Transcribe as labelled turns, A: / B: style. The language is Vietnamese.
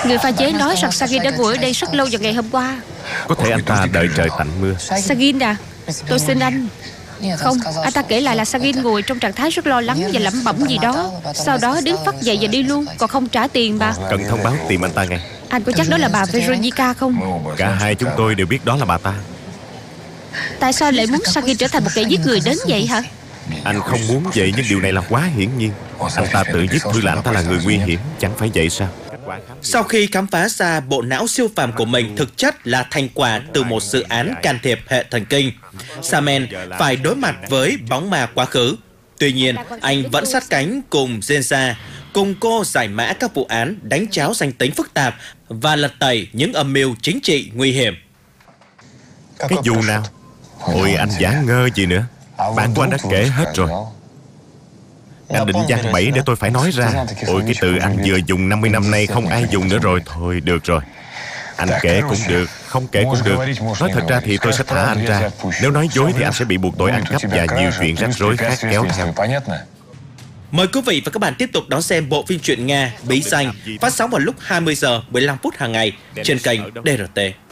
A: Người pha chế nói rằng Sagin đã ngồi ở đây rất lâu vào ngày hôm qua.
B: Có thể anh ta đợi trời tạnh mưa.
A: Sagin à, tôi xin anh. Không, anh ta kể lại là Sagin ngồi trong trạng thái rất lo lắng và lẩm bẩm gì đó. Sau đó đứng phắt dậy và đi luôn, còn không trả tiền bà.
B: Cần thông báo tìm anh ta ngay.
A: Anh có chắc đó là bà Veronica không?
B: Cả hai chúng tôi đều biết đó là bà ta.
A: Tại sao lại muốn Sagin trở thành một kẻ giết người đến vậy hả?
B: Anh không muốn vậy, nhưng điều này là quá hiển nhiên. Anh ta tự giết tôi là anh ta là người nguy hiểm, chẳng phải vậy sao?
C: Sau khi khám phá ra bộ não siêu phàm của mình thực chất là thành quả từ một dự án can thiệp hệ thần kinh, Samen phải đối mặt với bóng ma quá khứ. Tuy nhiên, anh vẫn sát cánh cùng Genza, cùng cô giải mã các vụ án đánh cháo danh tính phức tạp và lật tẩy những âm mưu chính trị nguy hiểm.
B: Cái vụ nào? Ôi, anh giả ngơ gì nữa. Bạn của anh đã kể hết rồi. Anh định giăng bẫy để tôi phải nói ra. Ôi, cái từ anh vừa dùng 50 năm nay không ai dùng nữa rồi. Thôi, được rồi. Anh kể cũng được, không kể cũng được. Nói thật ra thì tôi sẽ thả anh ra. Nếu nói dối thì anh sẽ bị buộc tội ăn cắp và nhiều chuyện rắc rối khác kéo theo.
C: Mời quý vị và các bạn tiếp tục đón xem bộ phim truyện Nga Bí Danh phát sóng vào lúc 20 giờ 15 phút hàng ngày trên kênh DRT.